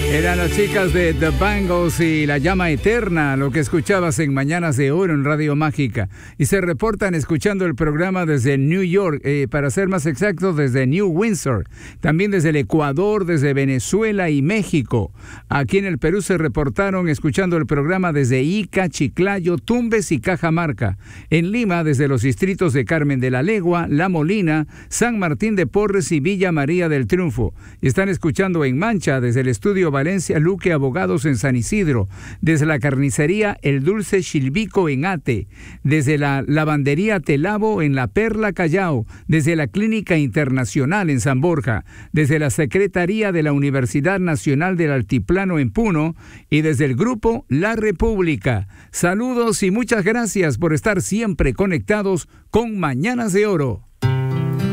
Eran las chicas de The Bangles y La Llama Eterna, lo que escuchabas en Mañanas de Oro en Radio Mágica. Y se reportan escuchando el programa desde New York, para ser más exactos, desde New Windsor. También desde el Ecuador, desde Venezuela y México. Aquí en el Perú se reportaron escuchando el programa desde Ica, Chiclayo, Tumbes y Cajamarca. En Lima, desde los distritos de Carmen de la Legua, La Molina, San Martín de Porres y Villa María del Triunfo. Y están escuchando en Mancha, desde el estudio Valencia Luque Abogados en San Isidro, desde la carnicería El Dulce Chilbico en Ate, desde la lavandería Telabo en La Perla Callao, desde la Clínica Internacional en San Borja, desde la Secretaría de la Universidad Nacional del Altiplano en Puno y desde el grupo La República. Saludos y muchas gracias por estar siempre conectados con Mañanas de Oro.